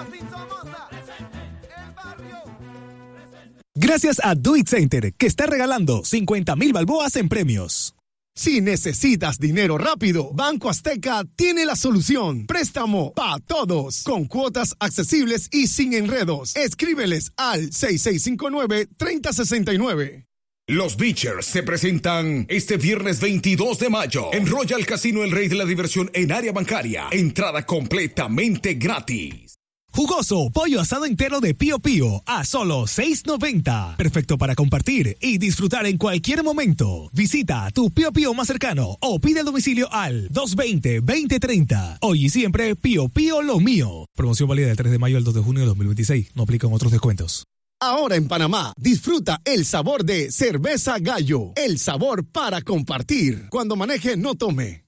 Gracias a Do It Center, que está regalando 50,000 balboas en premios. Si necesitas dinero rápido, Banco Azteca tiene la solución. Préstamo para todos, con cuotas accesibles y sin enredos. Escríbeles al 6659-3069. Los Beachers se presentan este viernes 22 de mayo en Royal Casino El Rey de la Diversión en área bancaria. Entrada completamente gratis. Jugoso pollo asado entero de Pío Pío a solo $6.90. Perfecto para compartir y disfrutar en cualquier momento. Visita tu Pío Pío más cercano o pide a domicilio al 220-2030. Hoy y siempre, Pío Pío lo mío. Promoción válida del 3 de mayo al 2 de junio de 2026. No aplican otros descuentos. Ahora en Panamá, disfruta el sabor de Cerveza Gallo. El sabor para compartir. Cuando maneje, no tome.